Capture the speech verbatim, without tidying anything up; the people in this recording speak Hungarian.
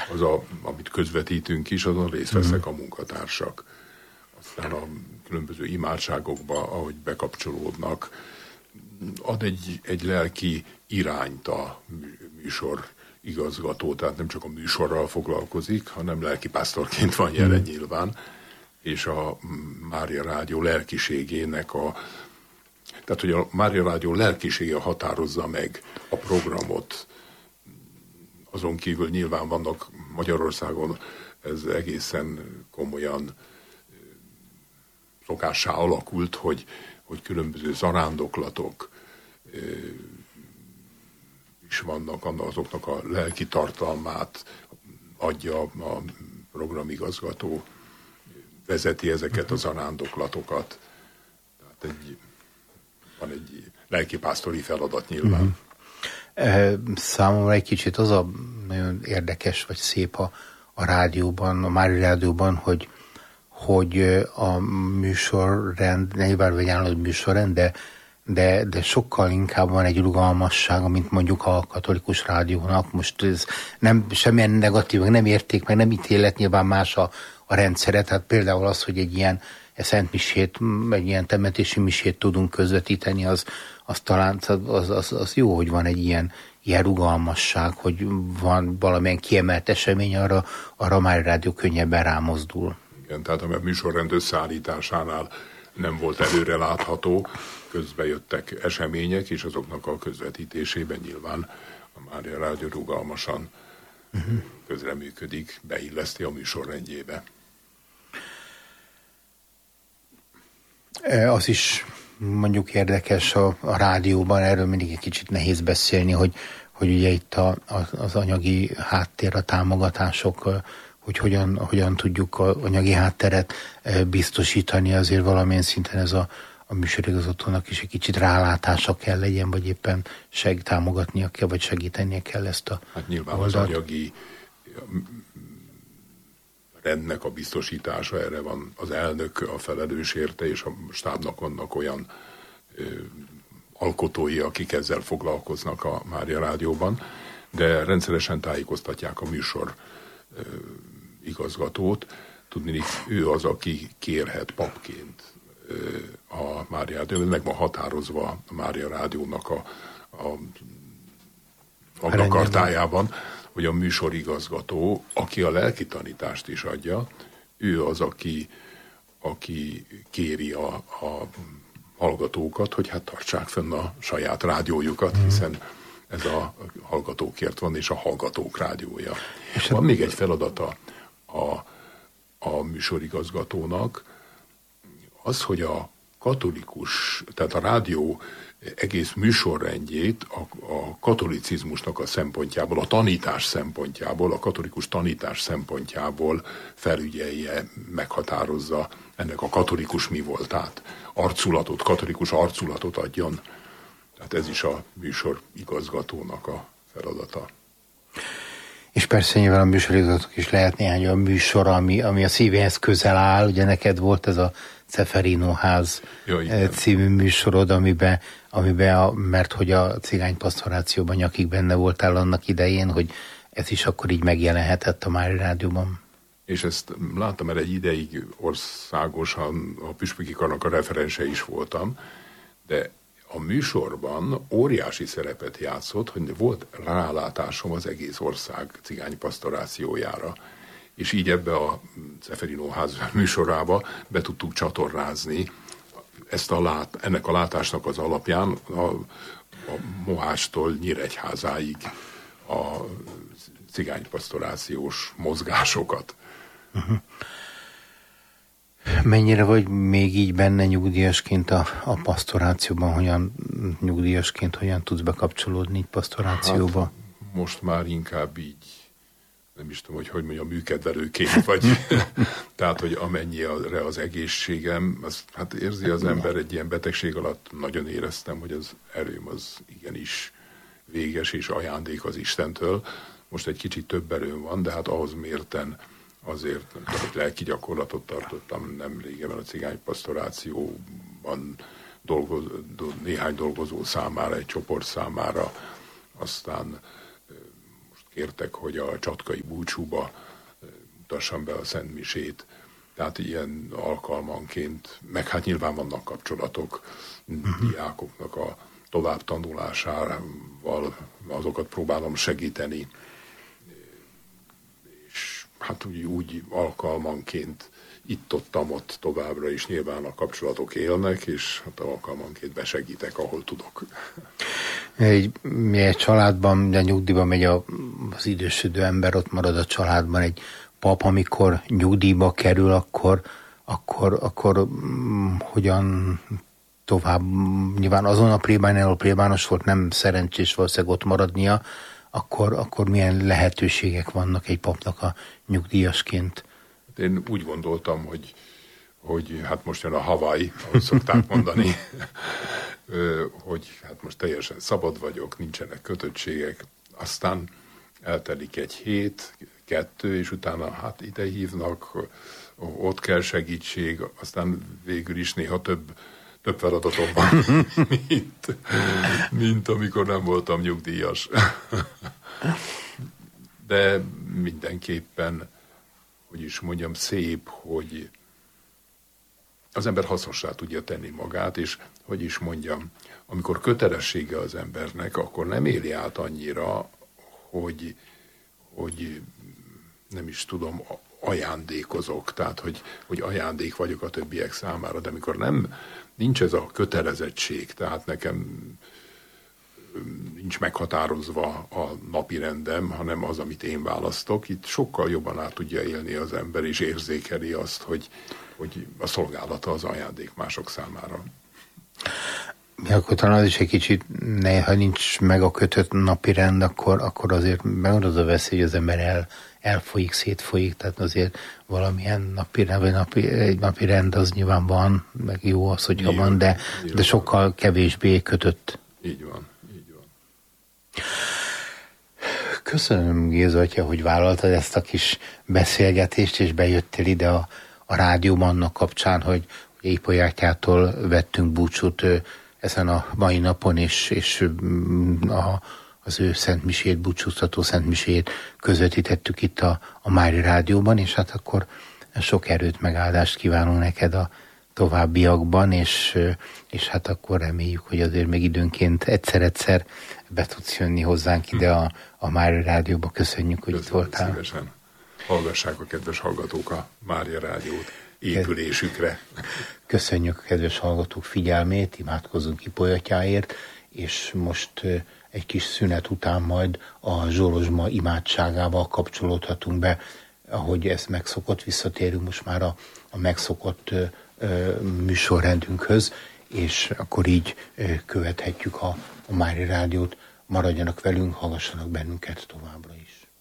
az a, amit közvetítünk is, azon részt vesznek a munkatársak. Aztán a különböző imádságokba, ahogy bekapcsolódnak, ad egy, egy lelki irányt a műsor igazgató, tehát nem csak a műsorral foglalkozik, hanem lelkipásztorként van jelen mm. nyilván, és a Mária Rádió lelkiségének a, tehát hogy a Mária Rádió lelkisége határozza meg a programot. Azon kívül nyilván vannak Magyarországon, ez egészen komolyan szokássá alakult, hogy, hogy különböző zarándoklatok is vannak, azoknak a lelki tartalmát adja a programigazgató, vezeti ezeket a zarándoklatokat. Tehát egy, van egy lelkipásztori feladat nyilván. Mm-hmm. Számomra egy kicsit az a nagyon érdekes, vagy szép a, a rádióban, a Mária Rádióban, hogy, hogy a műsorrend, ne nyilván hogy műsorrend, de De, de sokkal inkább van egy rugalmassága, mint mondjuk a katolikus rádiónak. Most ez nem semmilyen negatív, nem érték, meg nem ítélet, nyilván más a, a rendszere. Tehát például az, hogy egy ilyen szentmisét, egy ilyen temetési misét tudunk közvetíteni, az, az talán az, az, az jó, hogy van egy ilyen, ilyen rugalmasság, hogy van valamilyen kiemelt esemény, arra, arra már a rádió könnyebben rámozdul. Igen, tehát a műsorrend összeállításánál nem volt előre látható, közbe jöttek események, és azoknak a közvetítésében nyilván a Mária Rádió rugalmasan uh-huh. közreműködik, beilleszti a műsorrendjébe. Az is mondjuk érdekes a, a rádióban, erről mindig egy kicsit nehéz beszélni, hogy, hogy ugye itt a, a, az anyagi háttér, a támogatások, hogy hogyan, hogyan tudjuk az anyagi hátteret biztosítani, azért valamilyen szinten ez a, a műsorigazgatónak is egy kicsit rálátása kell legyen, vagy éppen seg, támogatnia kell, vagy segítenie kell ezt a Hát nyilván oldalt. Az anyagi rendnek a biztosítása, erre van az elnök a felelős érte, és a stábnak vannak olyan ö, alkotói, akik ezzel foglalkoznak a Mária Rádióban, de rendszeresen tájékoztatják a műsor ö, igazgatót. Tudni, ő az, aki kérhet papként ö, a Mária Rádió, meg van határozva a Mária Rádiónak a, a magnakartájában, hogy a műsorigazgató, aki a lelki tanítást is adja, ő az, aki, aki kéri a, a hallgatókat, hogy hát tartsák fenn a saját rádiójukat, hiszen ez a hallgatókért van, és a hallgatók rádiója. És van még egy feladata a, a műsorigazgatónak, az, hogy a katolikus, tehát a rádió egész műsorrendjét a, a katolicizmusnak a szempontjából, a tanítás szempontjából, a katolikus tanítás szempontjából felügyelje, meghatározza ennek a katolikus mi voltát, arculatot, katolikus arculatot adjon. Tehát ez is a műsor igazgatónak a feladata. És persze nyilván a műsorigazgatók is lehet néhány olyan műsor, ami, ami a szívéhez közel áll. Ugye neked volt ez a Ceferino ház ja, című műsorod, amiben, amiben a, mert hogy a cigánypastorációban nyakig benne voltál annak idején, hogy ez is akkor így megjelenhetett a Mária Rádióban. És ezt láttam, mert egy ideig országosan a püspöki karnak a referense is voltam, de a műsorban óriási szerepet játszott, hogy volt rálátásom az egész ország cigánypastorációjára. És így ebbe a Ceferino ház műsorába be tudtuk csatornázni ezt a lát, ennek a látásnak az alapján a, a Mohástól Nyíregyházáig a cigánypastorációs mozgásokat. Uh-huh. Mennyire vagy még így benne nyugdíjasként a, a pastorációban, hogyan nyugdíjasként hogyan tudsz bekapcsolódni így pastorációba? Hát, most már inkább így, nem is tudom, hogy hogy mondjam, műkedvelőként vagy. Tehát, hogy amennyire az egészségem, az, hát érzi az ember egy ilyen betegség alatt, nagyon éreztem, hogy az erőm az igenis véges és ajándék az Istentől. Most egy kicsit több erőm van, de hát ahhoz mérten azért, hogy lelki gyakorlatot tartottam nem régen a cigánypastorációban dolgoz, néhány dolgozó számára, egy csoport számára, aztán most kértek, hogy a csatkai búcsúba mutassam be a szentmisét. Tehát ilyen alkalmanként, meg hát nyilván vannak kapcsolatok uh-huh. diákoknak a tovább tanulásával, azokat próbálom segíteni. És hát úgy, úgy alkalmanként itt-ottam ott továbbra is nyilván a kapcsolatok élnek, és hát alkalmanként besegítek, ahol tudok. Egy, egy családban, de nyugdíjban megy a, az idősödő ember, ott marad a családban egy pap, amikor nyugdíjba kerül, akkor, akkor, akkor hm, hogyan tovább, nyilván azon a plébány, ahol plébános volt, nem szerencsés valószínűleg ott maradnia, akkor, akkor milyen lehetőségek vannak egy papnak a nyugdíjasként? Én úgy gondoltam, hogy, hogy hát most jön a Hawaii, ahogy szokták mondani, hogy hát most teljesen szabad vagyok, nincsenek kötöttségek, aztán eltelik egy hét, kettő, és utána hát ide hívnak, ott kell segítség, aztán végül is néha több, több feladatom van, mint, mint amikor nem voltam nyugdíjas. De mindenképpen, hogy is mondjam, szép, hogy az ember hasznossá tudja tenni magát, és hogy is mondjam, amikor kötelessége az embernek, akkor nem éli át annyira, hogy, hogy nem is tudom, ajándékozok, tehát hogy, hogy ajándék vagyok a többiek számára, de amikor nem, nincs ez a kötelezettség, tehát nekem nincs meghatározva a napi rendem, hanem az, amit én választok, itt sokkal jobban át tudja élni az ember, és érzékeli azt, hogy, hogy a szolgálata az ajándék mások számára. Ja, akkor talán az is egy kicsit, ne, ha nincs meg a kötött napi rend, akkor, akkor azért megvan az a veszély, hogy az ember el, elfolyik, szétfolyik, tehát azért valamilyen napi, vagy napi, egy napi rend az nyilván van, meg jó az, hogyha nyilván, van, de, de sokkal kevésbé kötött. Így van, így van. Köszönöm, Géza atya, hogy vállaltad ezt a kis beszélgetést, és bejöttél ide a, a rádióban annak kapcsán, hogy Ipolyátyától vettünk búcsút ezen a mai napon, és, és a, az ő szentmisét, búcsúztató szentmisét közvetítettük itt a, a Mária Rádióban, és hát akkor sok erőt, megáldást kívánunk neked a továbbiakban, és, és hát akkor reméljük, hogy azért még időnként egyszer-egyszer be tudsz jönni hozzánk ide a, a Mária Rádióba. Köszönjük, hogy Köszönjük, itt voltál. Szívesen. Hallgassák a kedves hallgatók a Mária Rádiót épülésükre. Köszönjük a kedves hallgatók figyelmét, imádkozzunk Ipolyátyáért, és most egy kis szünet után majd a Zsolozsma imádságával kapcsolódhatunk be, ahogy ez megszokott, visszatérünk most már a, a megszokott ö, ö, műsorrendünkhöz, és akkor így ö, követhetjük a, a Mária Rádiót. Maradjanak velünk, hallgassanak bennünket továbbra is.